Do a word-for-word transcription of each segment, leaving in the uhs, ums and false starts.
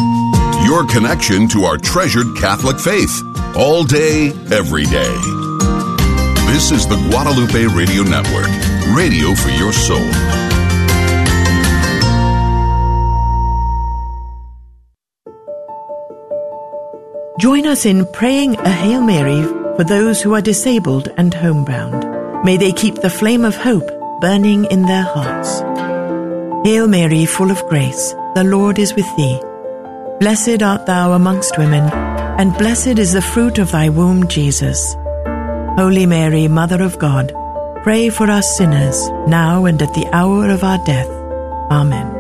Your connection to our treasured Catholic faith. All day, every day. This is the Guadalupe Radio Network. Radio for your soul. Join us in praying a Hail Mary for those who are disabled and homebound. May they keep the flame of hope burning in their hearts. Hail Mary, full of grace, the Lord is with thee. Blessed art thou amongst women, and blessed is the fruit of thy womb, Jesus. Holy Mary, Mother of God, pray for us sinners, now and at the hour of our death. Amen.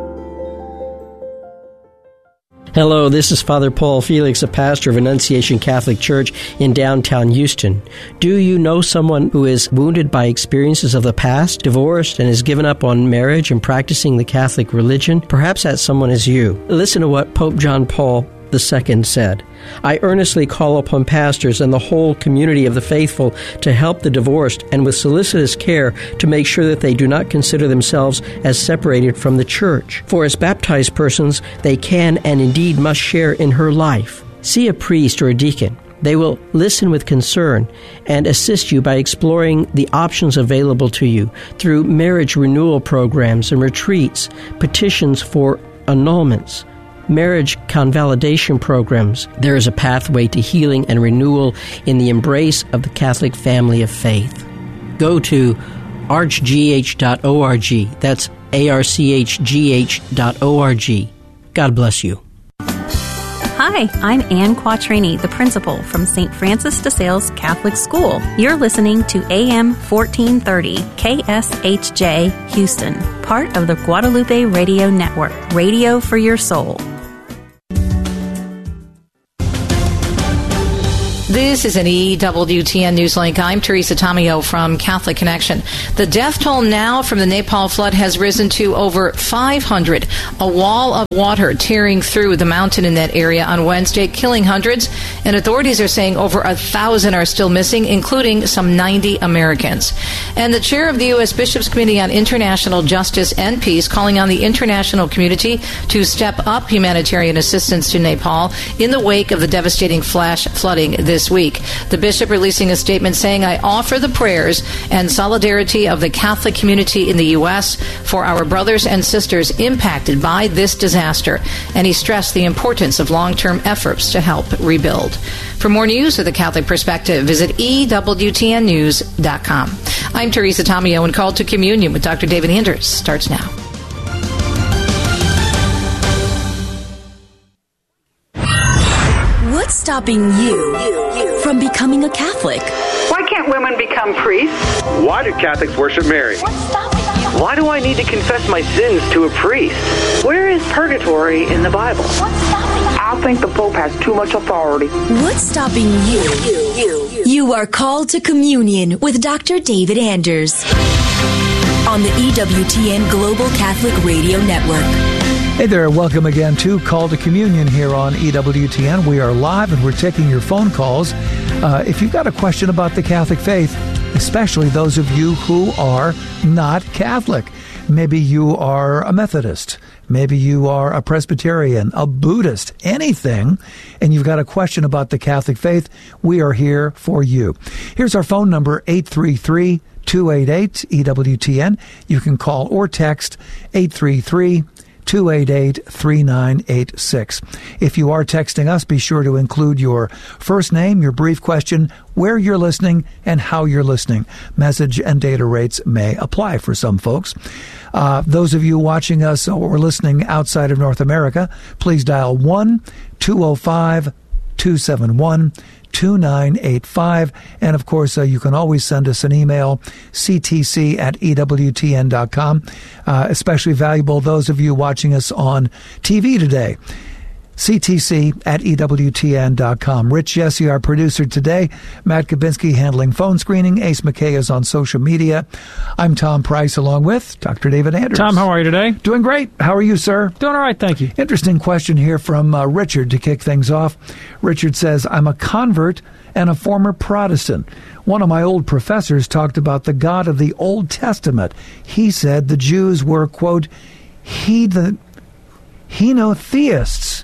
Hello, this is Father Paul Felix, a pastor of Annunciation Catholic Church in downtown Houston. Do you know someone who is wounded by experiences of the past, divorced, and has given up on marriage and practicing the Catholic religion? Perhaps that someone is you. Listen to what Pope John Paul the Second said. I earnestly call upon pastors and the whole community of the faithful to help the divorced and with solicitous care to make sure that they do not consider themselves as separated from the Church. For as baptized persons, they can and indeed must share in her life. See a priest or a deacon. They will listen with concern and assist you by exploring the options available to you through marriage renewal programs and retreats, petitions for annulments, marriage convalidation programs. There is a pathway to healing and renewal in the embrace of the Catholic family of faith. Go to arch g h dot org. That's A R C H G H dot org. God bless you. Hi, I'm Ann Quattrini, the principal from Saint Francis de Sales Catholic School. You're listening to A M fourteen thirty K S H J Houston, part of the Guadalupe Radio Network, radio for your soul. This is an E W T N Newslink. I'm Teresa Tomeo from Catholic Connection. The death toll now from the Nepal flood has risen to over five hundred. A wall of water tearing through the mountain in that area on Wednesday, killing hundreds, and authorities are saying over a thousand are still missing, including some ninety Americans. And the chair of the U S Bishops' Committee on International Justice and Peace calling on the international community to step up humanitarian assistance to Nepal in the wake of the devastating flash flooding this This week. The bishop releasing a statement saying, I offer the prayers and solidarity of the Catholic community in the U S for our brothers and sisters impacted by this disaster. And he stressed the importance of long-term efforts to help rebuild. For more news of the Catholic perspective, visit E W T N news dot com. I'm Teresa Tomeo, and Call to Communion with Doctor David Anders starts now. What's stopping you from becoming a Catholic? Why can't women become priests? Why do Catholics worship Mary? What's stopping you? Why do I need to confess my sins to a priest? Where is purgatory in the Bible? What's stopping you? I think the Pope has too much authority. What's stopping you? You, you, you. You are called to communion with Doctor David Anders on the E W T N Global Catholic Radio Network. Hey there, welcome again to Call to Communion here on E W T N. We are live and we're taking your phone calls. Uh, if you've got a question about the Catholic faith, especially those of you who are not Catholic. Maybe you are a Methodist. Maybe you are a Presbyterian, a Buddhist, anything, and you've got a question about the Catholic faith, we are here for you. Here's our phone number, eight three three, two eight eight, E W T N. You can call or text eight three three, two eight eight, three nine eight six. If you are texting us, be sure to include your first name, your brief question, where you're listening, and how you're listening. Message and data rates may apply for some folks. Uh, those of you watching us or listening outside of North America, please dial one two oh five, two seven one, two nine eight five. And, of course, uh, you can always send us an email, c t c at e w t n dot com. Uh, especially valuable those of you watching us on T V today. c t c at e w t n dot com. Rich Jesse, our producer today. Matt Kabinski handling phone screening. Ace McKay is on social media. I'm Tom Price along with Doctor David Anders. Tom, how are you today? Doing great. How are you, sir? Doing all right, thank you. Interesting question here from uh, Richard to kick things off. Richard says, I'm a convert and a former Protestant. One of my old professors talked about the God of the Old Testament. He said the Jews were, quote, heathen, henotheists.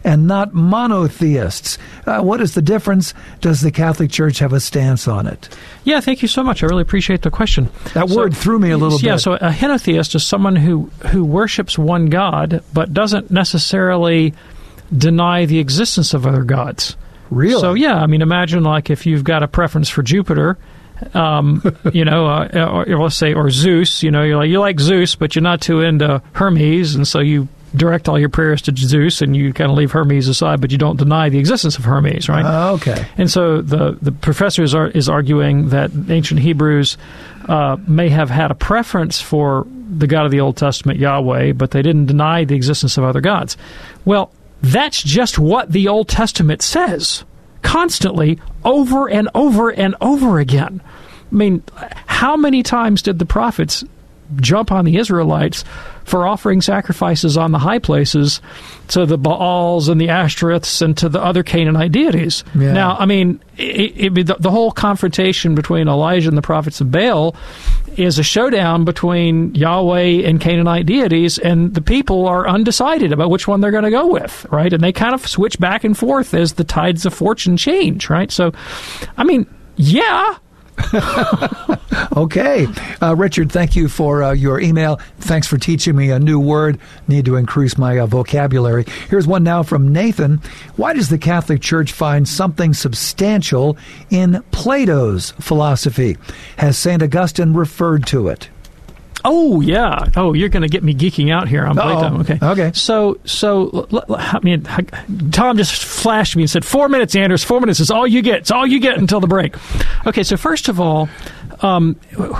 and not monotheists. Uh, what is the difference? Does the Catholic Church have a stance on it? Yeah, thank you so much. I really appreciate the question. That so, word threw me a little yeah, bit. So a henotheist is someone who, who worships one God, but doesn't necessarily deny the existence of other gods. Really? So, yeah, I mean, imagine like if you've got a preference for Jupiter, um, you know, uh, or, or let's say, or Zeus, you know, you're like, you like Zeus, but you're not too into Hermes, and so you direct all your prayers to Zeus, and you kind of leave Hermes aside, but you don't deny the existence of Hermes, right? Uh, okay. And so the, the professor is, are, is arguing that ancient Hebrews uh, may have had a preference for the God of the Old Testament, Yahweh, but they didn't deny the existence of other gods. Well, that's just what the Old Testament says, constantly, over and over and over again. I mean, how many times did the prophets jump on the Israelites for offering sacrifices on the high places to the Baals and the Ashtoreths and to the other Canaanite deities? Yeah. Now, I mean, it, it, the, the whole confrontation between Elijah and the prophets of Baal is a showdown between Yahweh and Canaanite deities, and the people are undecided about which one they're going to go with, right? And they kind of switch back and forth as the tides of fortune change, right? So, I mean, yeah. Okay. Uh, Richard, thank you for uh, your email. Thanks for teaching me a new word. Need to increase my uh, vocabulary. Here's one now from Nathan. Why does the Catholic Church find something substantial in Plato's philosophy? Has Saint Augustine referred to it? Oh, yeah. Oh, you're going to get me geeking out here on Plato. Uh-oh. Okay. Okay. So, so I mean, Tom just flashed me and said, four minutes, Anders. Four minutes is all you get. It's all you get until the break. Okay, so first of all, um,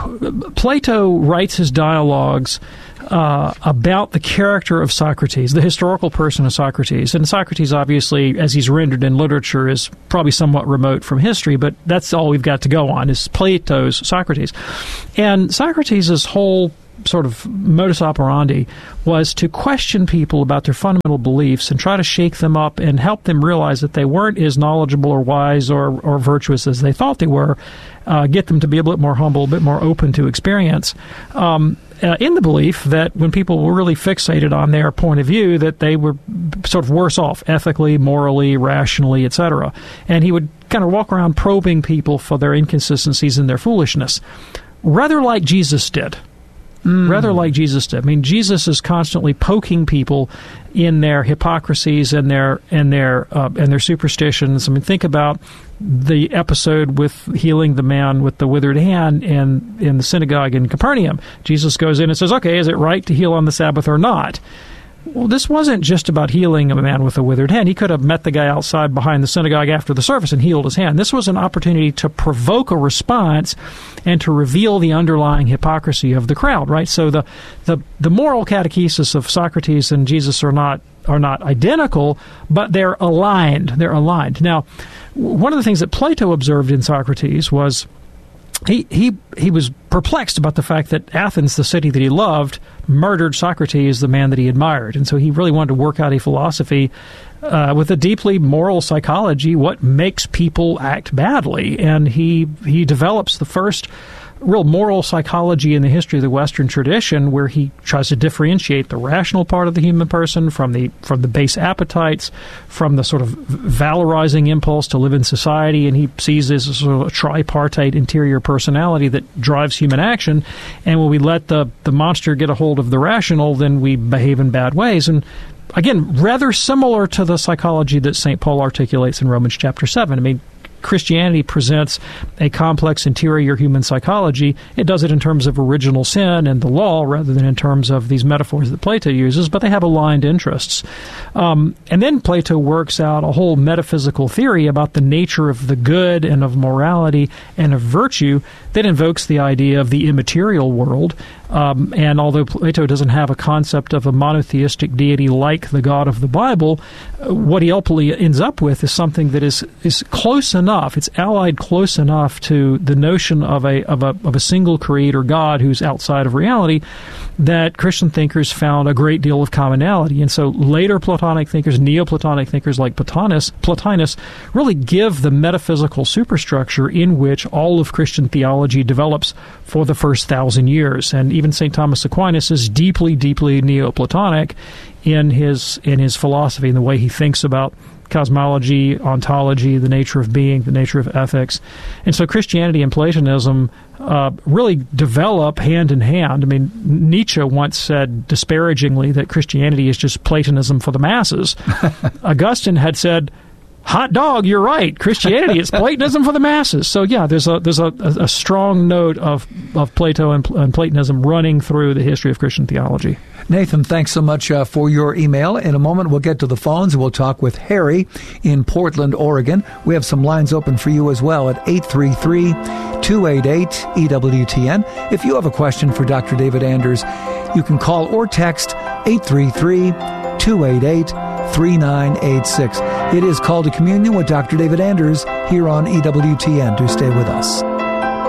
Plato writes his dialogues Uh, about the character of Socrates, the historical person of Socrates. And Socrates, obviously, as he's rendered in literature, is probably somewhat remote from history, but that's all we've got to go on, is Plato's Socrates. And Socrates' whole sort of modus operandi was to question people about their fundamental beliefs and try to shake them up and help them realize that they weren't as knowledgeable or wise or, or virtuous as they thought they were, uh, get them to be a bit more humble, a bit more open to experience, um, uh, in the belief that when people were really fixated on their point of view, that they were sort of worse off ethically, morally, rationally, et cetera. And he would kind of walk around probing people for their inconsistencies and their foolishness, rather like Jesus did. Mm. Rather like Jesus did. I mean, Jesus is constantly poking people in their hypocrisies and their and their uh, and their superstitions. I mean, think about the episode with healing the man with the withered hand in in the synagogue in Capernaum. Jesus goes in and says, "Okay, is it right to heal on the Sabbath or not?" Well, this wasn't just about healing a man with a withered hand. He could have met the guy outside behind the synagogue after the service and healed his hand. This was an opportunity to provoke a response and to reveal the underlying hypocrisy of the crowd, right? So the the, the moral catechesis of Socrates and Jesus are not are not identical, but they're aligned. They're aligned. Now, one of the things that Plato observed in Socrates was He, he he was perplexed about the fact that Athens, the city that he loved, murdered Socrates, the man that he admired. And so he really wanted to work out a philosophy uh, with a deeply moral psychology, what makes people act badly. And he he develops the first real moral psychology in the history of the Western tradition, where he tries to differentiate the rational part of the human person from the from the base appetites, from the sort of valorizing impulse to live in society, and he sees this as sort of a tripartite interior personality that drives human action. And when we let the, the monster get a hold of the rational, then we behave in bad ways. And again, rather similar to the psychology that Saint Paul articulates in Romans chapter seven. I mean, Christianity presents a complex interior human psychology. It does it in terms of original sin and the law rather than in terms of these metaphors that Plato uses, but they have aligned interests. Um, and then Plato works out a whole metaphysical theory about the nature of the good and of morality and of virtue that invokes the idea of the immaterial world. Um, and although Plato doesn't have a concept of a monotheistic deity like the God of the Bible, uh, what he ultimately ends up with is something that is is close enough. It's allied close enough to the notion of a of a of a single creator God who's outside of reality that Christian thinkers found a great deal of commonality. And so later Platonic thinkers, Neoplatonic thinkers like Plotinus, Plotinus, really give the metaphysical superstructure in which all of Christian theology develops for the first thousand years. And even Saint Thomas Aquinas is deeply, deeply Neoplatonic in his in his philosophy and the way he thinks about cosmology, ontology, the nature of being, the nature of ethics. And so Christianity and Platonism uh, really develop hand in hand. I mean, Nietzsche once said disparagingly that Christianity is just Platonism for the masses. Augustine had said, hot dog, you're right. Christianity is Platonism for the masses. So yeah, there's a there's a, a strong note of of Plato and, and Platonism running through the history of Christian theology. Nathan, thanks so much uh, for your email. In a moment, we'll get to the phones and we'll talk with Harry in Portland, Oregon. We have some lines open for you as well at eight three three, two eight eight, E W T N. If you have a question for Doctor David Anders, you can call or text eight three three, two eight eight, three nine eight six. It is Call to Communion with Doctor David Anders here on E W T N. Do stay with us.